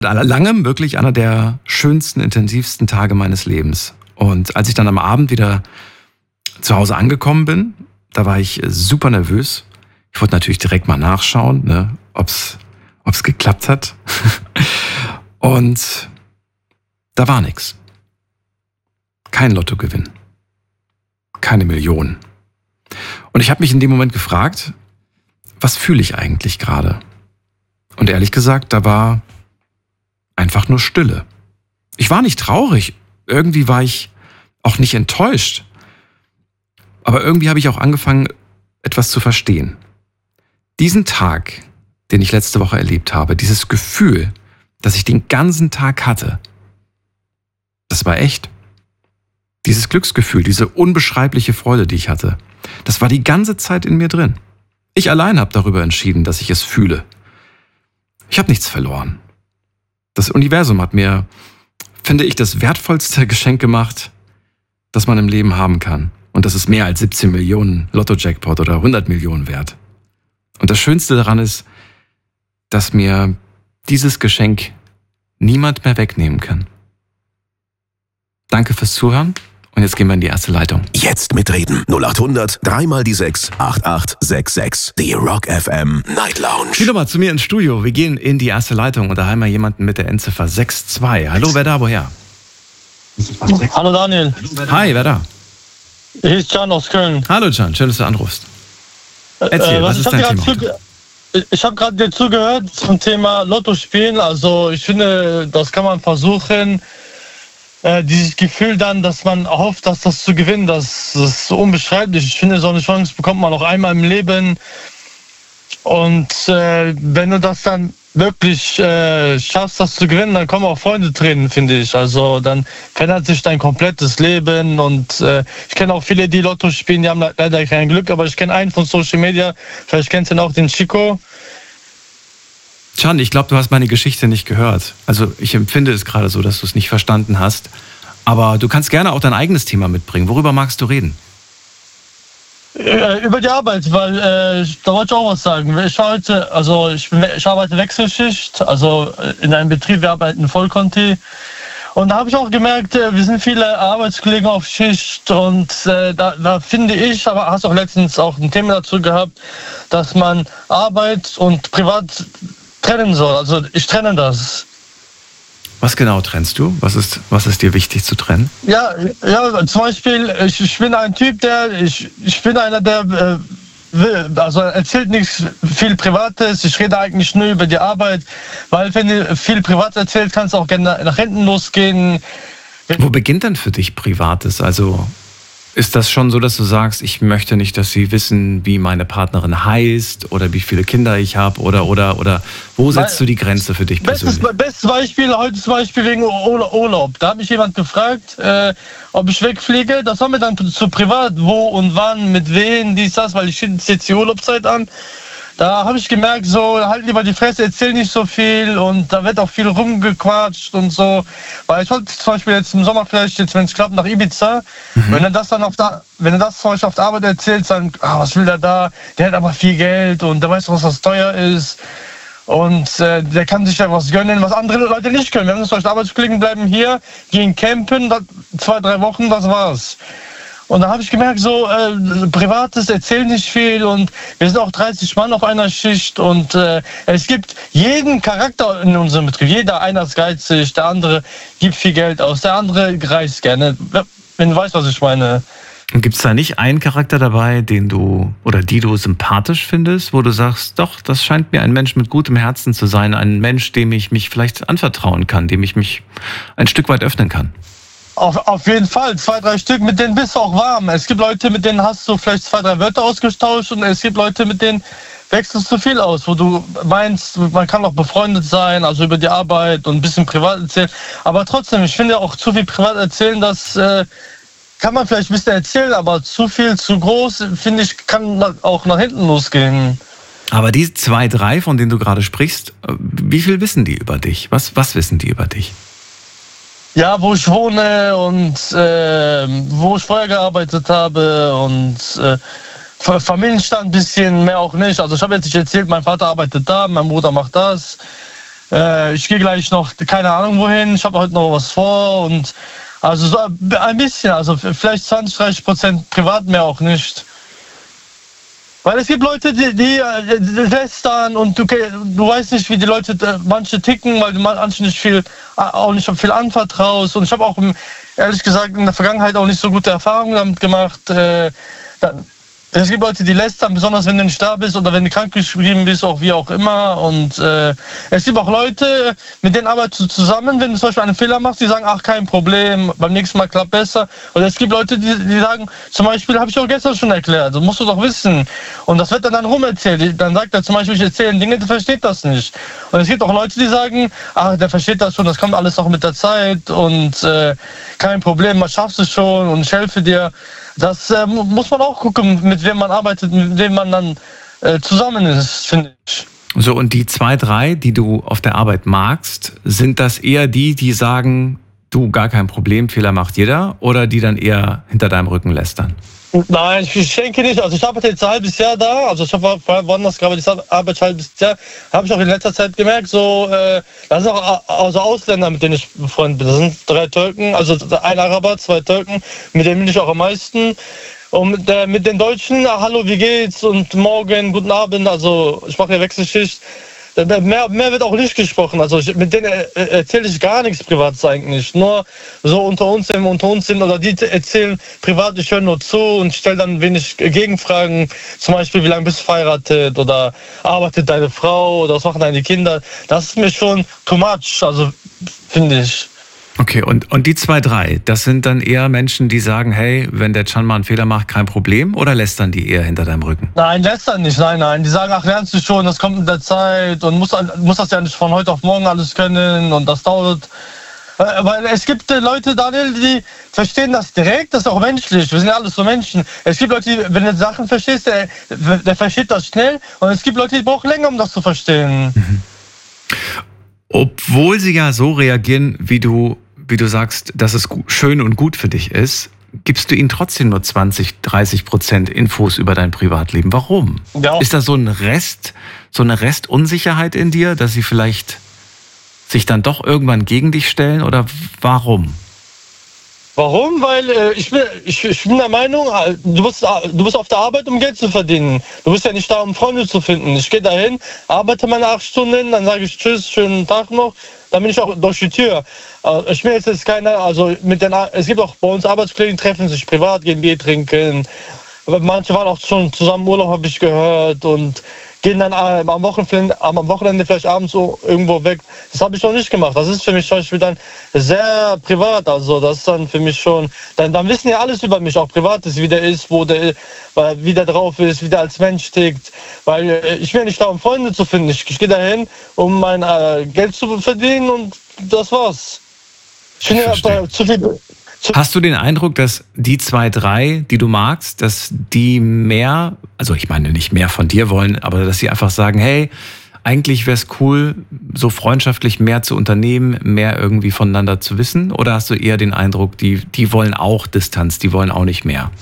Langem wirklich einer der schönsten, intensivsten Tage meines Lebens. Und als ich dann am Abend wieder zu Hause angekommen bin, da war ich super nervös. Ich wollte natürlich direkt mal nachschauen, ne, ob's geklappt hat. Und da war nichts. Kein Lottogewinn. Keine Millionen. Und ich habe mich in dem Moment gefragt, was fühle ich eigentlich gerade? Und ehrlich gesagt, da war einfach nur Stille. Ich war nicht traurig. Irgendwie war ich auch nicht enttäuscht. Aber irgendwie habe ich auch angefangen, etwas zu verstehen. Diesen Tag, den ich letzte Woche erlebt habe, dieses Gefühl, das ich den ganzen Tag hatte, das war echt. Dieses Glücksgefühl, diese unbeschreibliche Freude, die ich hatte, das war die ganze Zeit in mir drin. Ich allein habe darüber entschieden, dass ich es fühle. Ich habe nichts verloren. Das Universum hat mir, finde ich, das wertvollste Geschenk gemacht, das man im Leben haben kann. Und das ist mehr als 17 Millionen Lotto-Jackpot oder 100 Millionen wert. Und das Schönste daran ist, dass mir dieses Geschenk niemand mehr wegnehmen kann. Danke fürs Zuhören. Und jetzt gehen wir in die erste Leitung. Jetzt mitreden. 0800 3 die 6 8866. Die Rock FM Night Lounge. Geh doch mal zu mir ins Studio. Wir gehen in die erste Leitung und da haben wir jemanden mit der Endziffer 62. Hallo, wer da? Woher? Hallo Daniel. Hi, wer da? Hier ist Can aus Köln. Hallo Can, schön, dass du anrufst. Erzähl, was ist dein Thema? Ich habe gerade dir zugehört zum Thema Lotto spielen. Also ich finde, das kann man versuchen. Dieses Gefühl dann, dass man hofft, dass das zu gewinnen, das ist unbeschreiblich. Ich finde, so eine Chance bekommt man noch einmal im Leben. Und wenn du das dann wirklich schaffst, das zu gewinnen, dann kommen auch Freundetränen, finde ich. Also dann verändert sich dein komplettes Leben. Und ich kenne auch viele, die Lotto spielen, die haben leider kein Glück. Aber ich kenne einen von Social Media, vielleicht kennst du ihn auch, den Chico. Can, ich glaube, du hast meine Geschichte nicht gehört. Also ich empfinde es gerade so, dass du es nicht verstanden hast. Aber du kannst gerne auch dein eigenes Thema mitbringen. Worüber magst du reden? Über die Arbeit, weil da wollte ich auch was sagen. Ich arbeite Wechselschicht, also in einem Betrieb, wir arbeiten Vollkonti. Und da habe ich auch gemerkt, wir sind viele Arbeitskollegen auf Schicht und da finde ich, aber hast auch letztens auch ein Thema dazu gehabt, dass man Arbeit und Privat trennen soll. Also ich trenne das. Was genau trennst du? Was ist dir wichtig zu trennen? Ja, zum Beispiel, ich bin ein Typ, ich bin einer, der erzählt nichts viel Privates. Ich rede eigentlich nur über die Arbeit, weil wenn du viel Privat erzählst, kannst du auch gerne nach hinten losgehen. Wo beginnt denn für dich Privates? Also ist das schon so, dass du sagst, ich möchte nicht, dass sie wissen, wie meine Partnerin heißt oder wie viele Kinder ich habe oder wo setzt du die Grenze für dich persönlich? Bestes Beispiel, heute zum Beispiel wegen Urlaub. Da hat mich jemand gefragt, ob ich wegfliege. Das war mir dann zu privat, wo und wann, mit wem, dies, das, weil ich stehe jetzt die Urlaubszeit an. Da habe ich gemerkt, so, halt lieber die Fresse, erzähl nicht so viel und da wird auch viel rumgequatscht und so. Weil ich wollte zum Beispiel jetzt im Sommer vielleicht, jetzt, wenn es klappt, nach Ibiza. Wenn er das dann wenn du das zum Beispiel auf der Arbeit erzählst, dann, was will der da? Der hat aber viel Geld und der weiß, was das teuer ist. Und der kann sich ja was gönnen, was andere Leute nicht können. Wir haben zum Beispiel Arbeitskollegen, bleiben hier, gehen campen, 2-3 Wochen, das war's. Und da habe ich gemerkt, so Privates erzählt nicht viel und wir sind auch 30 Mann auf einer Schicht und es gibt jeden Charakter in unserem Betrieb. Einer ist geizig, der andere gibt viel Geld aus, der andere reist gerne. Wenn du weißt, was ich meine. Gibt es da nicht einen Charakter dabei, den du oder die du sympathisch findest, wo du sagst, doch, das scheint mir ein Mensch mit gutem Herzen zu sein, ein Mensch, dem ich mich vielleicht anvertrauen kann, dem ich mich ein Stück weit öffnen kann? Auf jeden Fall, 2-3 Stück, mit denen bist du auch warm. Es gibt Leute, mit denen hast du vielleicht 2-3 Wörter ausgetauscht und es gibt Leute, mit denen wechselst du viel aus, wo du meinst, man kann auch befreundet sein, also über die Arbeit und ein bisschen privat erzählen. Aber trotzdem, ich finde auch zu viel privat erzählen, das kann man vielleicht ein bisschen erzählen, aber zu viel, zu groß, finde ich, kann auch nach hinten losgehen. Aber die 2-3, von denen du gerade sprichst, wie viel wissen die über dich? Was wissen die über dich? Ja, wo ich wohne und wo ich vorher gearbeitet habe und Familienstand ein bisschen, mehr auch nicht. Also ich habe jetzt nicht erzählt, mein Vater arbeitet da, mein Bruder macht das. Ich gehe gleich noch, keine Ahnung wohin, ich habe heute noch was vor und also so ein bisschen, also vielleicht 20-30% privat, mehr auch nicht. Weil es gibt Leute, die lästern und du weißt nicht, wie die Leute, manche ticken, weil du manche auch nicht viel anvertraust. Und ich habe auch, ehrlich gesagt, in der Vergangenheit auch nicht so gute Erfahrungen damit gemacht. Es gibt Leute, die lästern, besonders wenn du nicht da bist oder wenn du krankgeschrieben bist, auch wie auch immer. Und es gibt auch Leute, mit denen arbeitest du zusammen, wenn du zum Beispiel einen Fehler machst, die sagen, ach, kein Problem, beim nächsten Mal klappt besser. Oder es gibt Leute, die sagen, zum Beispiel, habe ich auch gestern schon erklärt, das musst du doch wissen. Und das wird dann rumerzählt. Dann sagt er zum Beispiel, ich erzähle Dinge, der versteht das nicht. Und es gibt auch Leute, die sagen, ach, der versteht das schon, das kommt alles auch mit der Zeit und kein Problem, man schafft es schon und ich helfe dir. Das muss man auch gucken, mit wem man arbeitet, mit wem man dann zusammen ist, finde ich. So, und die 2, 3, die du auf der Arbeit magst, sind das eher die sagen, du, gar kein Problem, Fehler macht jeder, oder die dann eher hinter deinem Rücken lästern? Nein, ich denke nicht. Also ich arbeite jetzt ein halbes Jahr da. Also ich habe woanders gearbeitet, ich arbeite ein halbes Jahr. Habe ich auch in letzter Zeit gemerkt, so, das sind auch also Ausländer, mit denen ich befreundet bin. Das sind 3 Türken, also ein Araber, 2 Türken, mit denen bin ich auch am meisten. Und mit den Deutschen, hallo, wie geht's? Und morgen, guten Abend. Also ich mache ja Wechselschicht. Mehr wird auch nicht gesprochen. Also mit denen erzähle ich gar nichts Privates eigentlich. Nur so unter uns sind oder die erzählen privat, ich höre nur zu und stelle dann wenig Gegenfragen. Zum Beispiel, wie lange bist du verheiratet oder arbeitet deine Frau oder was machen deine Kinder. Das ist mir schon too much, also finde ich. Okay, und die 2, 3, das sind dann eher Menschen, die sagen, hey, wenn der Can mal einen Fehler macht, kein Problem, oder lästern die eher hinter deinem Rücken? Nein, lästern nicht, nein. Die sagen, ach, lernst du schon, das kommt mit der Zeit und muss das ja nicht von heute auf morgen alles können und das dauert. Weil es gibt Leute, Daniel, die verstehen das direkt, das ist auch menschlich, wir sind ja alles so Menschen. Es gibt Leute, wenn du Sachen verstehst, der versteht das schnell und es gibt Leute, die brauchen länger, um das zu verstehen. Mhm. Obwohl sie ja so reagieren, wie du sagst, dass es schön und gut für dich ist, gibst du ihnen trotzdem nur 20-30% Infos über dein Privatleben. Warum? Ja. Ist da so eine Restunsicherheit in dir, dass sie vielleicht sich dann doch irgendwann gegen dich stellen, oder warum? Warum? Weil ich bin der Meinung, du bist auf der Arbeit, um Geld zu verdienen. Du bist ja nicht da, um Freunde zu finden. Ich gehe dahin, arbeite meine 8 Stunden, dann sage ich Tschüss, schönen Tag noch, dann bin ich auch durch die Tür. Ich bin jetzt keiner, also es gibt auch bei uns Arbeitskollegen, treffen sich privat, gehen Bier trinken. Aber manche waren auch schon zusammen Urlaub, habe ich gehört, und gehen dann am Wochenende vielleicht abends so irgendwo weg. Das habe ich noch nicht gemacht. Das ist für mich zum Beispiel dann sehr privat. Also das ist dann für mich schon, dann wissen ja alles über mich, auch Privates, wie der ist, wie der drauf ist, wie der als Mensch tickt. Weil ich bin nicht da, um Freunde zu finden. Ich gehe dahin, um mein Geld zu verdienen, und das war's. Ich finde ja zu viel. Hast du den Eindruck, dass die 2, 3, die du magst, dass die mehr, also ich meine nicht mehr von dir wollen, aber dass sie einfach sagen, hey, eigentlich wäre es cool, so freundschaftlich mehr zu unternehmen, mehr irgendwie voneinander zu wissen? Oder hast du eher den Eindruck, die wollen auch Distanz, die wollen auch nicht mehr?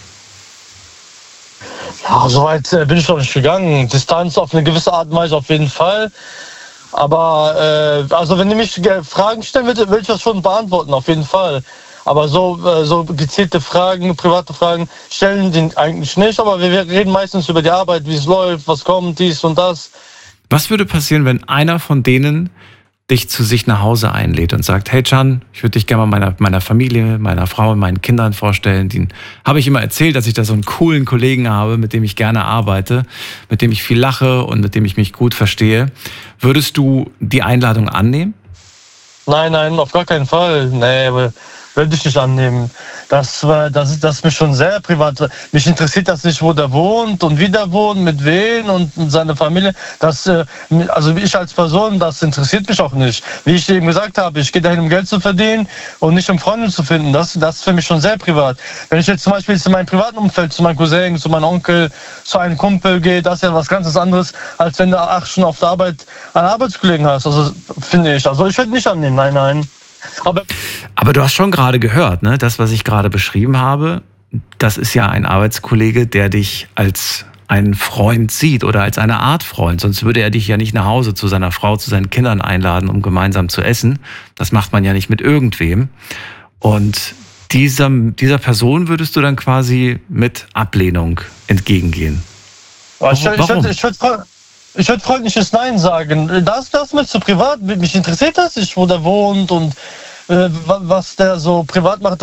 Ja, soweit bin ich noch nicht gegangen. Distanz auf eine gewisse Art und Weise auf jeden Fall. Aber also wenn du mich Fragen stellen willst, will ich das schon beantworten, auf jeden Fall. Aber so gezielte Fragen, private Fragen stellen die eigentlich nicht. Aber wir reden meistens über die Arbeit, wie es läuft, was kommt, dies und das. Was würde passieren, wenn einer von denen dich zu sich nach Hause einlädt und sagt, hey Can, ich würde dich gerne mal meiner Familie, meiner Frau und meinen Kindern vorstellen. Den habe ich immer erzählt, dass ich da so einen coolen Kollegen habe, mit dem ich gerne arbeite, mit dem ich viel lache und mit dem ich mich gut verstehe. Würdest du die Einladung annehmen? Nein, auf gar keinen Fall. Nee, aber würde ich nicht annehmen. Das ist mir schon sehr privat. Mich interessiert das nicht, wo der wohnt und wie der wohnt, mit wem und seine Familie. Also ich als Person, das interessiert mich auch nicht. Wie ich eben gesagt habe, ich gehe dahin, um Geld zu verdienen und nicht um Freunde zu finden. Das ist für mich schon sehr privat. Wenn ich jetzt zum Beispiel in meinem privaten Umfeld, zu meinem Cousin, zu meinem Onkel, zu einem Kumpel gehe, das ist ja was ganz anderes, als wenn du 8 Stunden auf der Arbeit einen Arbeitskollegen hast. Also finde ich. Also ich würde nicht annehmen, nein. Aber du hast schon gerade gehört, ne? Das, was ich gerade beschrieben habe, das ist ja ein Arbeitskollege, der dich als einen Freund sieht oder als eine Art Freund. Sonst würde er dich ja nicht nach Hause zu seiner Frau, zu seinen Kindern einladen, um gemeinsam zu essen. Das macht man ja nicht mit irgendwem. Und dieser Person würdest du dann quasi mit Ablehnung entgegengehen. Warum? Ich würde freundliches Nein sagen. Das mir zu privat. Mich interessiert das nicht, wo der wohnt und was der so privat macht.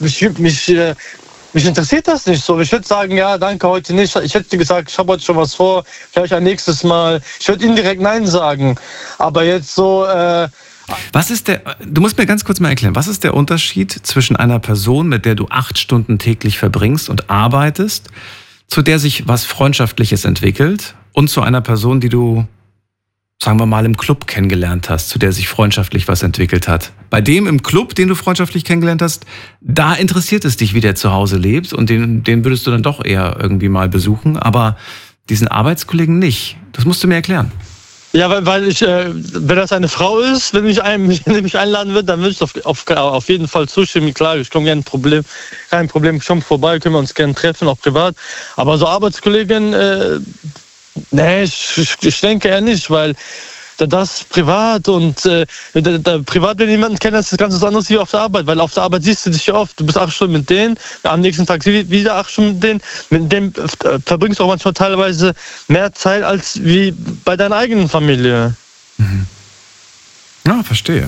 Mich interessiert das nicht so. Ich würde sagen, ja, danke, heute nicht. Ich hätte gesagt, ich habe heute schon was vor, vielleicht ein nächstes Mal. Ich würde indirekt Nein sagen. Aber jetzt so... Du musst mir ganz kurz mal erklären, was ist der Unterschied zwischen einer Person, mit der du 8 Stunden täglich verbringst und arbeitest, zu der sich was Freundschaftliches entwickelt, und zu einer Person, die du, sagen wir mal, im Club kennengelernt hast, zu der sich freundschaftlich was entwickelt hat? Bei dem im Club, den du freundschaftlich kennengelernt hast, da interessiert es dich, wie der zu Hause lebt, und den würdest du dann doch eher irgendwie mal besuchen, aber diesen Arbeitskollegen nicht. Das musst du mir erklären. Ja, weil ich, wenn das eine Frau ist, wenn mich einladen wird, dann würde ich auf jeden Fall zustimmen. Klar, ich komme gerne kein Problem, schon vorbei, können wir uns gerne treffen, auch privat. Aber so Arbeitskollegen, nee, ich denke eher nicht, weil das privat und privat, wenn jemanden kennt, das ist ganz was anderes wie auf der Arbeit, weil auf der Arbeit siehst du dich ja oft, du bist 8 Stunden mit denen, am nächsten Tag wieder 8 Stunden mit denen verbringst du auch manchmal teilweise mehr Zeit als wie bei deiner eigenen Familie. Mhm. Ja, verstehe.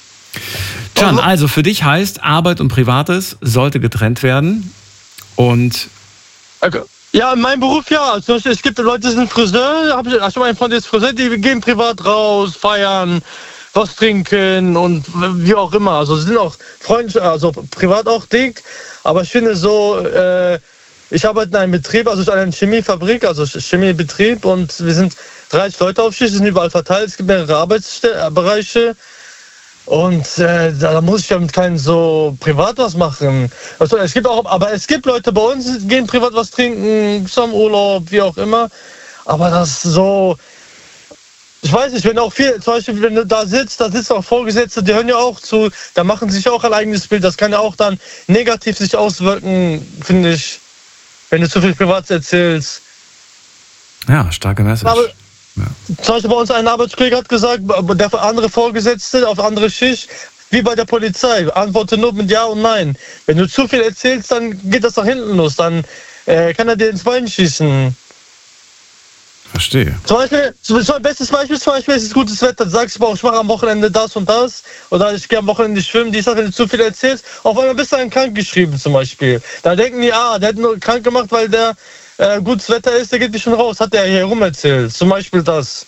Can, also für dich heißt, Arbeit und Privates sollte getrennt werden und... Okay. Ja, in meinem Beruf ja. Zum Beispiel, es gibt Leute, die sind Friseur. Ich habe einen Freund, der ist Friseur, die gehen privat raus, feiern, was trinken und wie auch immer. Also sind auch Freunde, also privat auch dick. Aber ich finde so, ich arbeite in einem Betrieb, also in einer Chemiefabrik, also Chemiebetrieb, und wir sind 30 Leute auf Schicht, sind überall verteilt. Es gibt mehrere Arbeitsbereiche. Und da muss ich ja mit keinem so privat was machen. Also, es gibt Leute bei uns, die gehen privat was trinken, zum Urlaub, wie auch immer. Aber das so, ich weiß nicht, wenn auch viel, zum Beispiel, wenn du da sitzt auch Vorgesetzte, die hören ja auch zu, da machen sich auch ein eigenes Bild. Das kann ja auch dann negativ sich auswirken, finde ich, wenn du zu viel privat erzählst. Ja, starke Message. Aber, ja. Zum Beispiel bei uns ein Arbeitskollege hat gesagt, der andere Vorgesetzte auf andere Schicht, wie bei der Polizei, antworte nur mit Ja und Nein. Wenn du zu viel erzählst, dann geht das nach hinten los, dann kann er dir ins Bein schießen. Verstehe. Bestes Beispiel ist es gutes Wetter. Du sagst, ich mache am Wochenende das und das, oder ich gehe am Wochenende schwimmen, wenn du zu viel erzählst, auf einmal bist du dann krank geschrieben zum Beispiel. Da denken die, der hat nur krank gemacht, weil der gutes Wetter ist, der geht nicht schon raus, hat der hier rum erzählt. Zum Beispiel das.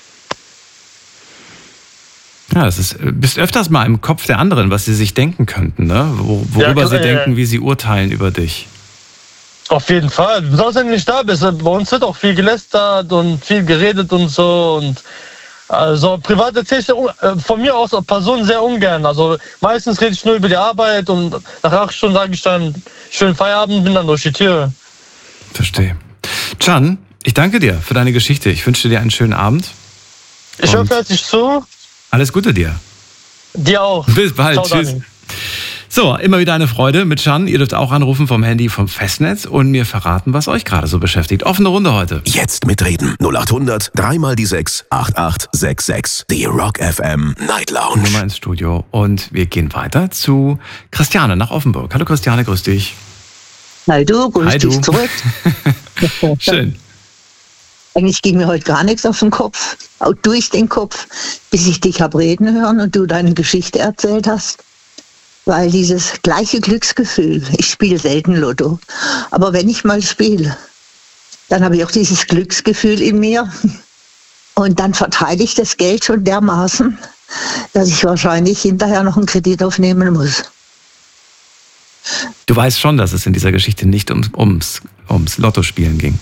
Ja, bist öfters mal im Kopf der anderen, was sie sich denken könnten, ne? Worüber sie denken, wie sie urteilen über dich. Auf jeden Fall. Besonders wenn du nicht da bist. Bei uns wird auch viel gelästert und viel geredet und so. Und also privat erzähle ich von mir aus als Person sehr ungern. Also meistens rede ich nur über die Arbeit und nach 8 Stunden sage ich dann schönen Feierabend, bin dann durch die Tür. Verstehe. Can, ich danke dir für deine Geschichte. Ich wünsche dir einen schönen Abend. Ich höre herzlich zu. Alles Gute dir. Dir auch. Bis bald. Ciao, tschüss. Dani. So, immer wieder eine Freude mit Can. Ihr dürft auch anrufen vom Handy vom Festnetz und mir verraten, was euch gerade so beschäftigt. Offene Runde heute. Jetzt mitreden. 0800 3 die 6 8866. Die Rock FM Night Lounge. Nummer ins Studio. Und wir gehen weiter zu Christiane nach Offenburg. Hallo Christiane, grüß dich. Hi du, grüß dich zurück. Schön. Eigentlich ging mir heute gar nichts auf den Kopf, auch durch den Kopf, bis ich dich habe reden hören und du deine Geschichte erzählt hast. Weil dieses gleiche Glücksgefühl, ich spiele selten Lotto, aber wenn ich mal spiele, dann habe ich auch dieses Glücksgefühl in mir und dann verteile ich das Geld schon dermaßen, dass ich wahrscheinlich hinterher noch einen Kredit aufnehmen muss. Du weißt schon, dass es in dieser Geschichte nicht ums Lottospielen ging.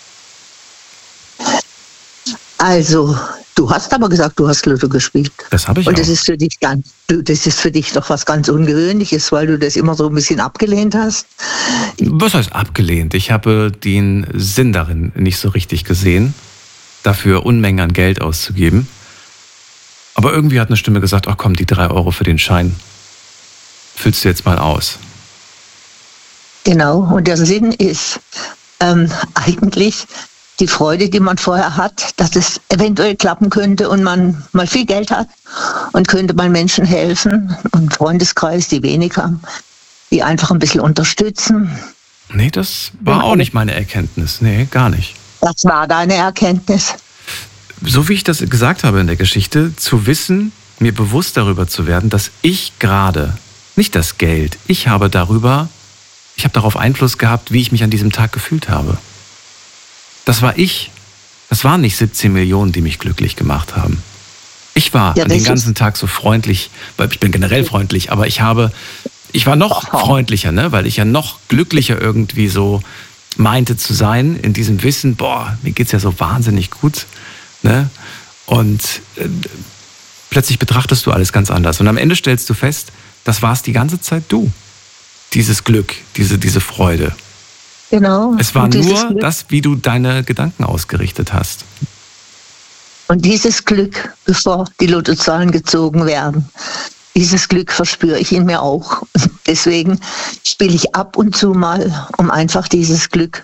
Also, du hast aber gesagt, du hast Lotto gespielt. Das habe ich und auch. Und das ist für dich doch was ganz Ungewöhnliches, weil du das immer so ein bisschen abgelehnt hast. Was heißt abgelehnt? Ich habe den Sinn darin nicht so richtig gesehen, dafür Unmengen an Geld auszugeben. Aber irgendwie hat eine Stimme gesagt, ach komm, die 3 Euro für den Schein füllst du jetzt mal aus. Genau, und der Sinn ist eigentlich, die Freude, die man vorher hat, dass es eventuell klappen könnte und man mal viel Geld hat und könnte man Menschen helfen und Freundeskreis, die wenig haben, die einfach ein bisschen unterstützen. Nee, das war auch nicht meine Erkenntnis. Nee, gar nicht. Das war deine Erkenntnis. So wie ich das gesagt habe in der Geschichte, zu wissen, mir bewusst darüber zu werden, dass ich gerade, nicht das Geld, ich habe darauf Einfluss gehabt, wie ich mich an diesem Tag gefühlt habe. Das war ich. Das waren nicht 17 Millionen, die mich glücklich gemacht haben. Ich war den ganzen Tag so freundlich, weil ich bin generell freundlich, aber ich war noch freundlicher, ne? Weil ich ja noch glücklicher irgendwie so meinte zu sein, in diesem Wissen, mir geht's ja so wahnsinnig gut, ne? Und plötzlich betrachtest du alles ganz anders. Und am Ende stellst du fest, das war's die ganze Zeit du. Dieses Glück, diese Freude. Genau. Es war nur das, wie du deine Gedanken ausgerichtet hast. Und dieses Glück, bevor die Lottozahlen gezogen werden, dieses Glück verspüre ich in mir auch. Deswegen spiele ich ab und zu mal um einfach dieses Glück.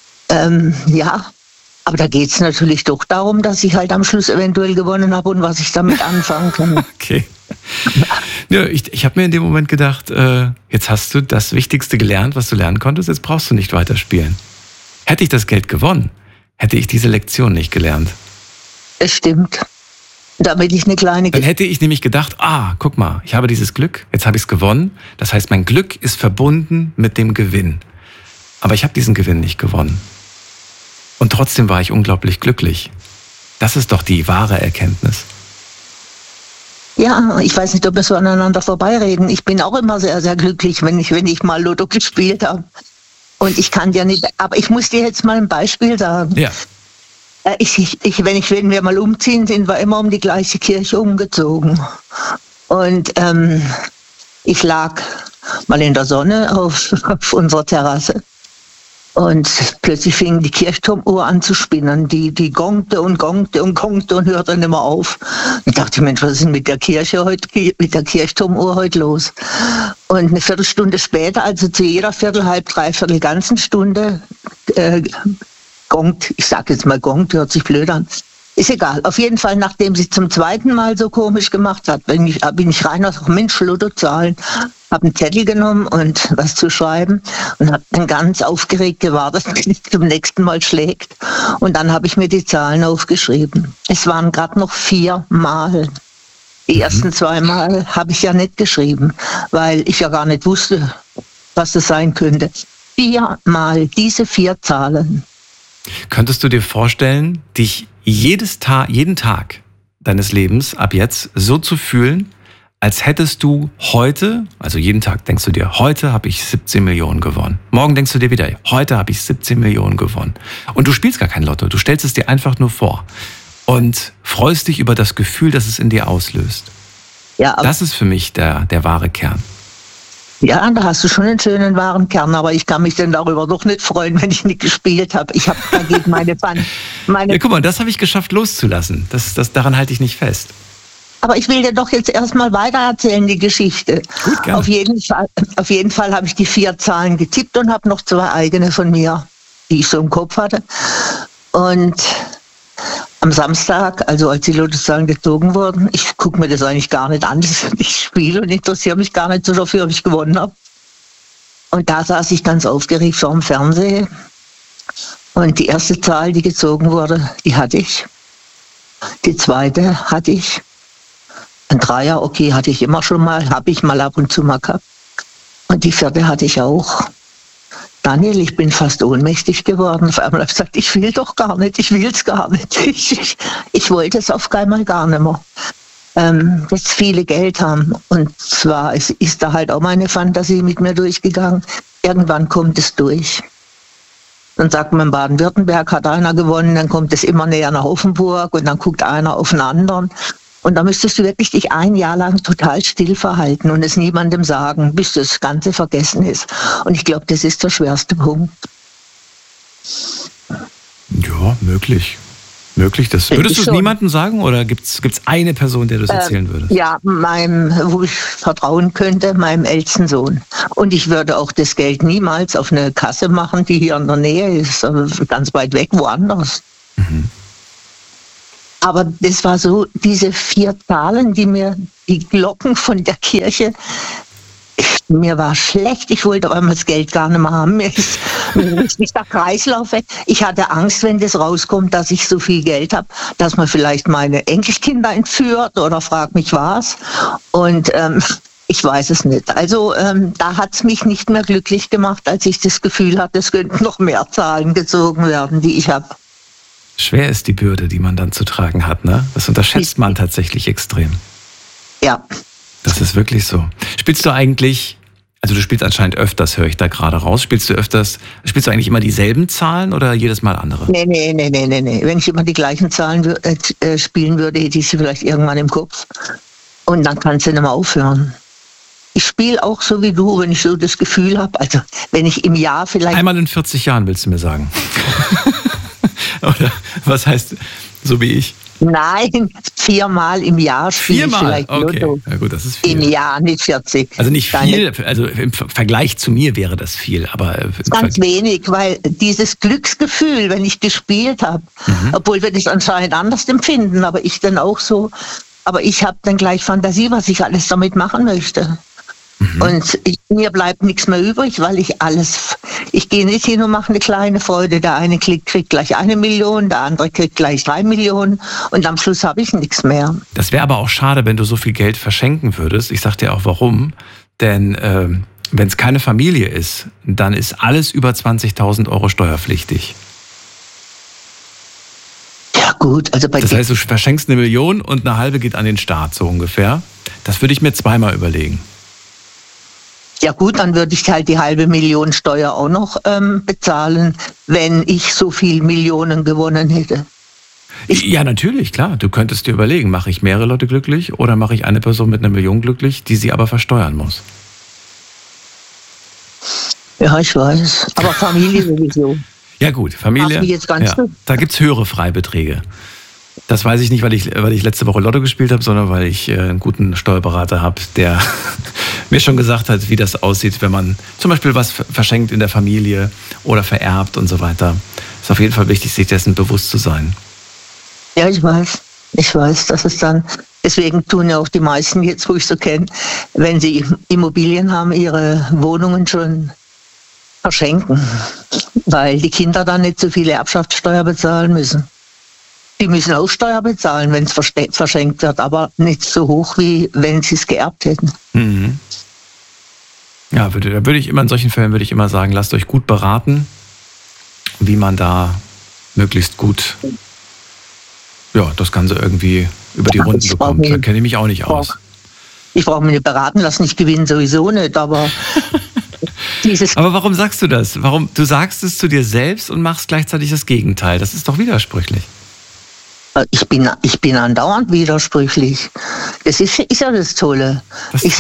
Aber da geht es natürlich doch darum, dass ich halt am Schluss eventuell gewonnen habe und was ich damit anfangen kann. Okay. Ja, ich habe mir in dem Moment gedacht, jetzt hast du das Wichtigste gelernt, was du lernen konntest, jetzt brauchst du nicht weiter spielen. Hätte ich das Geld gewonnen, hätte ich diese Lektion nicht gelernt. Es stimmt. Damit ich eine kleine... Dann hätte ich nämlich gedacht, guck mal, ich habe dieses Glück, jetzt habe ich es gewonnen. Das heißt, mein Glück ist verbunden mit dem Gewinn. Aber ich habe diesen Gewinn nicht gewonnen. Und trotzdem war ich unglaublich glücklich. Das ist doch die wahre Erkenntnis. Ja, ich weiß nicht, ob wir so aneinander vorbeireden. Ich bin auch immer sehr, sehr glücklich, wenn ich mal Lotto gespielt habe. Und ich kann dir nicht... Aber ich muss dir jetzt mal ein Beispiel sagen. Ja. Wenn wir mal umziehen, sind wir immer um die gleiche Kirche umgezogen. Und ich lag mal in der Sonne auf unserer Terrasse und plötzlich fing die Kirchturmuhr an zu spinnen. Die gongte und gongte und gongte und hörte nicht mehr auf. Ich dachte, Mensch, was ist denn mit der Kirchturmuhr heute los? Und eine Viertelstunde später, also zu jeder Viertel, halb, dreiviertel, ganzen Stunde gongt, ich sag jetzt mal gongt, hört sich blöd an. Ist egal. Auf jeden Fall, nachdem sie zum zweiten Mal so komisch gemacht hat, bin ich rein aus Mensch, Lottozahlen, habe einen Zettel genommen und was zu schreiben und habe dann ganz aufgeregt gewartet, bis es zum nächsten Mal schlägt. Und dann habe ich mir die Zahlen aufgeschrieben. Es waren gerade noch 4 Mal. Die ersten 2 Mal habe ich ja nicht geschrieben, weil ich ja gar nicht wusste, was das sein könnte. 4 Mal diese 4 Zahlen. Könntest du dir vorstellen, dich jeden Tag deines Lebens ab jetzt so zu fühlen, als hättest du heute, also jeden Tag denkst du dir, heute habe ich 17 Millionen gewonnen. Morgen denkst du dir wieder, heute habe ich 17 Millionen gewonnen. Und du spielst gar kein Lotto, du stellst es dir einfach nur vor und freust dich über das Gefühl, das es in dir auslöst. Ja, das ist für mich der wahre Kern. Ja, da hast du schon einen schönen wahren Kern, aber ich kann mich dann darüber doch nicht freuen, wenn ich nicht gespielt habe. Ich habe dagegen meine Ja, guck mal, das habe ich geschafft loszulassen. Daran halte ich nicht fest. Aber ich will dir doch jetzt erstmal weitererzählen, die Geschichte. Gut, gerne. Auf jeden Fall habe ich die 4 Zahlen getippt und habe noch 2 eigene von mir, die ich so im Kopf hatte. Und am Samstag, also als die Lottozahlen gezogen wurden, ich gucke mir das eigentlich gar nicht an, ich spiele und interessiere mich gar nicht so dafür, ob ich gewonnen habe. Und da saß ich ganz aufgeregt vor dem Fernseher. Und die erste Zahl, die gezogen wurde, die hatte ich. Die zweite hatte ich. Ein Dreier, okay, hatte ich immer schon mal, habe ich mal ab und zu mal gehabt. Und die 4. hatte ich auch. Daniel, ich bin fast ohnmächtig geworden. Auf einmal habe ich gesagt, ich will doch gar nicht, ich will es gar nicht. Ich wollte es auf einmal gar nicht mehr. Dass viele Geld haben. Und zwar ist da halt auch meine Fantasie mit mir durchgegangen. Irgendwann kommt es durch. Dann sagt man, in Baden-Württemberg hat einer gewonnen, dann kommt es immer näher nach Offenburg und dann guckt einer auf den anderen. Und da müsstest du wirklich dich ein Jahr lang total still verhalten und es niemandem sagen, bis das Ganze vergessen ist. Und ich glaube, das ist der schwerste Punkt. Ja, möglich. Möglich. Würdest du es niemandem sagen oder gibt's eine Person, der du es erzählen würdest? Ja, wo ich vertrauen könnte, meinem ältesten Sohn. Und ich würde auch das Geld niemals auf eine Kasse machen, die hier in der Nähe ist, ganz weit weg, woanders. Mhm. Aber das war so, diese 4 Zahlen, die Glocken von der Kirche, mir war schlecht, ich wollte einmal das Geld gar nicht mehr haben. Mir ist der Kreislauf weg. Ich hatte Angst, wenn das rauskommt, dass ich so viel Geld habe, dass man vielleicht meine Enkelkinder entführt oder fragt mich was. Und ich weiß es nicht. Also da hat es mich nicht mehr glücklich gemacht, als ich das Gefühl hatte, es könnten noch mehr Zahlen gezogen werden, die ich habe. Schwer ist die Bürde, die man dann zu tragen hat, ne? Das unterschätzt man tatsächlich extrem. Ja. Das ist wirklich so. Spielst du eigentlich, also du spielst anscheinend öfters, höre ich da gerade raus, spielst du eigentlich immer dieselben Zahlen oder jedes Mal andere? Nee. Wenn ich immer die gleichen Zahlen spielen würde, hätte ich sie vielleicht irgendwann im Kopf. Und dann kannst du nicht mehr aufhören. Ich spiele auch so wie du, wenn ich so das Gefühl habe, also wenn ich im Jahr vielleicht... Einmal in 40 Jahren, willst du mir sagen? Oder was heißt, so wie ich? Nein, 4-mal im Jahr spiele ich vielleicht okay. Lotto. Ja gut, das ist viel. Im Jahr, nicht 40. Also nicht viel, also im Vergleich zu mir wäre das viel, aber... Ganz wenig, weil dieses Glücksgefühl, wenn ich gespielt habe, obwohl wir das anscheinend anders empfinden, aber ich dann auch so, aber ich habe dann gleich Fantasie, was ich alles damit machen möchte. Und mir bleibt nichts mehr übrig, weil ich gehe nicht hin und mache eine kleine Freude. Der eine kriegt gleich 1 Million, der andere kriegt gleich 3 Millionen und am Schluss habe ich nichts mehr. Das wäre aber auch schade, wenn du so viel Geld verschenken würdest. Ich sag dir auch warum. Denn wenn es keine Familie ist, dann ist alles über 20.000 Euro steuerpflichtig. Ja gut, also das heißt, du verschenkst 1 Million und 1/2 geht an den Staat, so ungefähr. Das würde ich mir zweimal überlegen. Ja gut, dann würde ich halt die 500.000 Steuer auch noch bezahlen, wenn ich so viel Millionen gewonnen hätte. Ja, natürlich, klar. Du könntest dir überlegen, mache ich mehrere Leute glücklich oder mache ich eine Person mit 1 Million glücklich, die sie aber versteuern muss? Ja, ich weiß. Aber Familie sowieso. Ja gut, Familie, da gibt es höhere Freibeträge. Das weiß ich nicht, weil ich letzte Woche Lotto gespielt habe, sondern weil ich einen guten Steuerberater habe, der mir schon gesagt hat, wie das aussieht, wenn man zum Beispiel was verschenkt in der Familie oder vererbt und so weiter. Ist auf jeden Fall wichtig, sich dessen bewusst zu sein. Ja, ich weiß, dass es dann, deswegen tun ja auch die meisten jetzt, wo ich so kenne, wenn sie Immobilien haben, ihre Wohnungen schon verschenken, weil die Kinder dann nicht so viele Erbschaftssteuer bezahlen müssen. Die müssen auch Steuer bezahlen, wenn es verschenkt wird, aber nicht so hoch, wie wenn sie es geerbt hätten. Mhm. Ja, in solchen Fällen würde ich immer sagen, lasst euch gut beraten, wie man da möglichst gut das Ganze irgendwie über die Runden bekommt. Da kenne ich mich auch nicht aus. Ich brauche mich nicht beraten lassen, ich gewinne sowieso nicht, aber... Aber warum sagst du das? Du sagst es zu dir selbst und machst gleichzeitig das Gegenteil. Das ist doch widersprüchlich. Ich bin andauernd widersprüchlich. Das ist ja das Tolle. Ich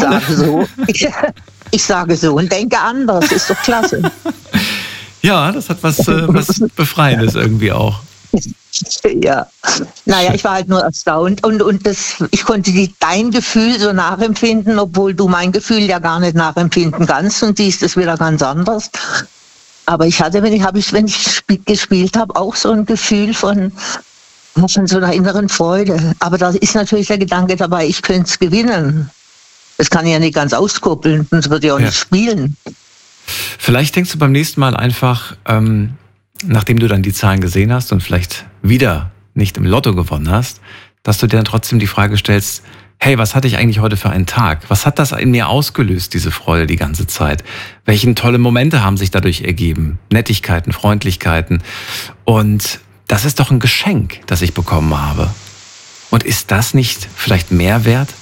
sage so und denke anders. Ist doch klasse. Ja, das hat was Befreiendes irgendwie auch. Ja, naja, ich war halt nur erstaunt und ich konnte dein Gefühl so nachempfinden, obwohl du mein Gefühl ja gar nicht nachempfinden kannst und siehst es wieder ganz anders. Aber ich hatte, wenn ich gespielt habe, auch so ein Gefühl von so einer inneren Freude. Aber da ist natürlich der Gedanke dabei, ich könnte es gewinnen. Das kann ich ja nicht ganz auskoppeln, sonst würde ich auch nicht spielen. Vielleicht denkst du beim nächsten Mal einfach, nachdem du dann die Zahlen gesehen hast und vielleicht wieder nicht im Lotto gewonnen hast, dass du dir dann trotzdem die Frage stellst, hey, was hatte ich eigentlich heute für einen Tag? Was hat das in mir ausgelöst, diese Freude die ganze Zeit? Welche tolle Momente haben sich dadurch ergeben? Nettigkeiten, Freundlichkeiten. Und das ist doch ein Geschenk, das ich bekommen habe. Und ist das nicht vielleicht mehr wert